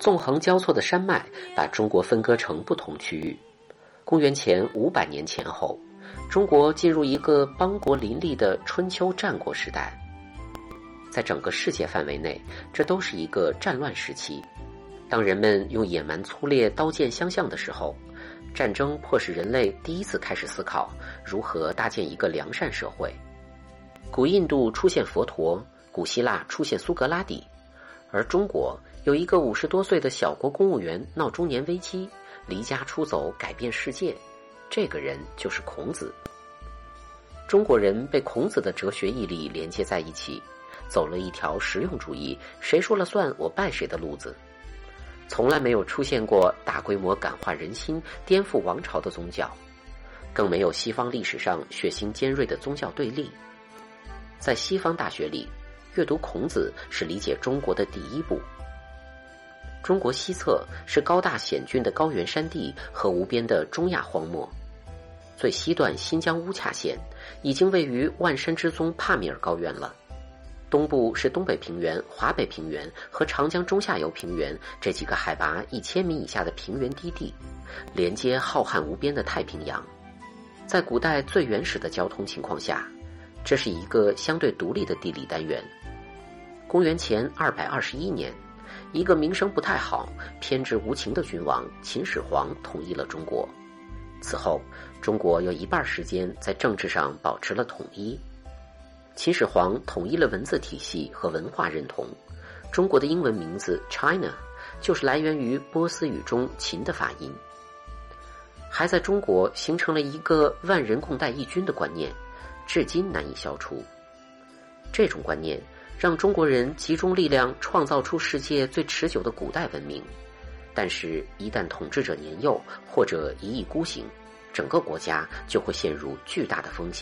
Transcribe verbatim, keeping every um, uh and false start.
纵横交错的山脉把中国分割成不同区域。公元前五百年前后，中国进入一个邦国林立的春秋战国时代。在整个世界范围内，这都是一个战乱时期。当人们用野蛮粗劣刀剑相向的时候，战争迫使人类第一次开始思考如何搭建一个良善社会。古印度出现佛陀，古希腊出现苏格拉底，而中国有一个五十多岁的小国公务员闹中年危机，离家出走改变世界，这个人就是孔子。中国人被孔子的哲学毅力连接在一起，走了一条实用主义谁说了算我拜谁的路子。从来没有出现过大规模感化人心、颠覆王朝的宗教，更没有西方历史上血腥尖锐的宗教对立。在西方大学里，阅读孔子是理解中国的第一步。中国西侧是高大险峻的高原山地和无边的中亚荒漠，最西段新疆乌恰县已经位于万山之宗帕米尔高原了。东部是东北平原、华北平原和长江中下游平原这几个海拔一千米以下的平原低地，连接浩瀚无边的太平洋。在古代最原始的交通情况下，这是一个相对独立的地理单元。公元前二百二十一年，一个名声不太好、偏执无情的君王秦始皇统一了中国。此后，中国有一半时间在政治上保持了统一。秦始皇统一了文字体系和文化认同，中国的英文名字 China 就是来源于波斯语中秦的发音。还在中国形成了一个万人共戴一军的观念，至今难以消除。这种观念让中国人集中力量创造出世界最持久的古代文明，但是一旦统治者年幼或者一意孤行，整个国家就会陷入巨大的风险。